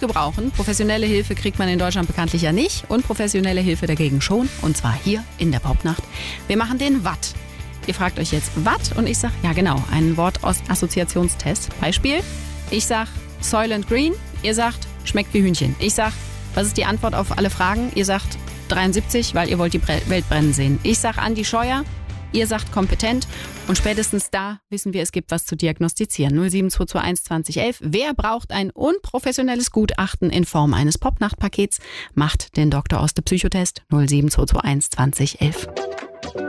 gebrauchen. Professionelle Hilfe kriegt man in Deutschland bekanntlich ja nicht und professionelle Hilfe dagegen schon. Und zwar hier in der Popnacht. Wir machen den Watt. Ihr fragt euch jetzt, Watt? Und ich sag, ja genau, ein Wortassoziationstest. Beispiel, ich sag Soylent Green, ihr sagt, schmeckt wie Hühnchen. Ich sag, was ist die Antwort auf alle Fragen? Ihr sagt 73, weil ihr wollt die Welt brennen sehen. Ich sag Andi Scheuer, ihr sagt kompetent. Und spätestens da wissen wir, es gibt was zu diagnostizieren. 07221 2011. Wer braucht ein unprofessionelles Gutachten in Form eines Popnachtpakets? Macht den Dr. Oste Psychotest 07221 2011.